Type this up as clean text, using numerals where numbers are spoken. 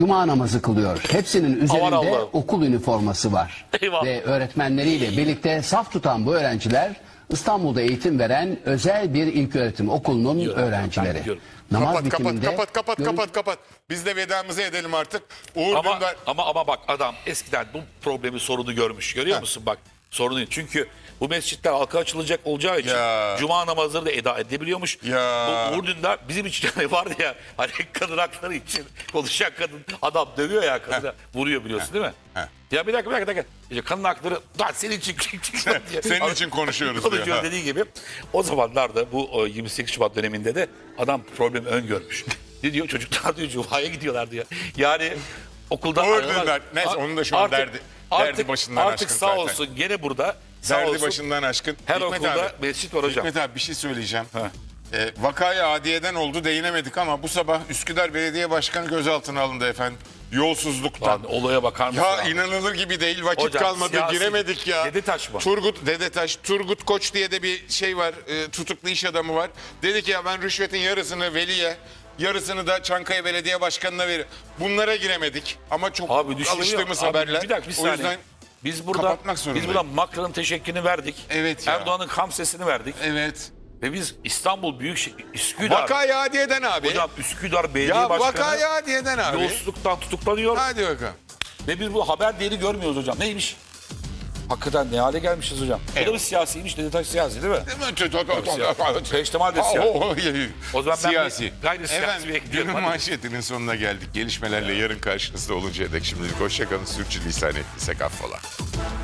Cuma namazı kılıyor. Hepsinin Aman üzerinde Allah'ım. okul üniforması var. Eyvah. Ve öğretmenleriyle birlikte saf tutan bu öğrenciler İstanbul'da eğitim veren özel bir ilköğretim okulunun Biliyorum, öğrencileri. ben biliyorum. Namaz Kapat bitiminde kapat. Biz de vedamızı edelim artık. Uğur Ama, Dündar. ama bak adam eskiden bu problemi sorunu görmüş. Görüyor musun bak sorunu. Çünkü bu mescitler halka açılacak olacağı için Ya. cuma namazları da eda edebiliyormuş. Ya. Bu Uğur Dündar bizim için hani vardı ya hani kadın hakları için konuşan kadın adam dövüyor ya kadına vuruyor biliyorsun değil mi? Heh. Ya bir dakika. İşte kadın hakları daha senin için diye. Senin için konuşuyoruz diyor. Konuşuyor Ha. dediği gibi. O zamanlarda bu 28 Şubat döneminde de adam problemi öngörmüş. Ne diyor? Çocuklar diyor Cuma'ya gidiyorlar diyor. Yani okuldan Uğur ayrılan- Dündar. Neyse onun da şu an derdi başından artık aşkın sağ zaten. olsun gene burada. Sağ Derdi olsun. başından aşkın. Her Hikmet okulda abi, mescit var hocam. Hikmet abi bir şey söyleyeceğim. Ha. Vakayı adiyeden oldu değinemedik ama bu sabah Üsküdar Belediye Başkanı gözaltına alındı efendim. Yolsuzluktan. Lan olaya bakar mısın? Ya abi? inanılır gibi değil. Vakit Hocam, kalmadı. siyasi- Giremedik ya. Dedetaş mı? Dedetaş. Turgut Koç diye de bir şey var. Tutuklu iş adamı var. Dedi ki ya ben rüşvetin yarısını Veli'ye, yarısını da Çankaya Belediye Başkanı'na verir. Bunlara giremedik. Ama çok Abi düşünüyor. alıştığımız Abi, haberler. Bir dakika bir O saniye. yüzden Biz burada kapatmak zorundayım. Macron'ın teşekkürünü verdik. Evet ya. Erdoğan'ın kam sesini verdik. evet. Ve biz İstanbul Büyükşehir Üsküdar. Vakayı adiyeden abi. Hocam Üsküdar Belediye ya Başkanı vakayı adiyeden abi. yolsuzluktan tutuklanıyor. Hadi bakalım. Ve biz bu haber değeri görmüyoruz hocam. Neymiş? Hakikaten ne hale gelmişiz hocam. Bu da bir siyasiymiş. Dedetaş siyasi değil mi? Peştemal de siyasi. O zaman ben Siyasi. bir gayri siyasi bir Efendim ekliyorum. günün Hadi. manşetinin sonuna geldik. Gelişmelerle yarın karşınızda oluncaya dek şimdilik hoşçakalın. Sürçülisan ettiysek affola.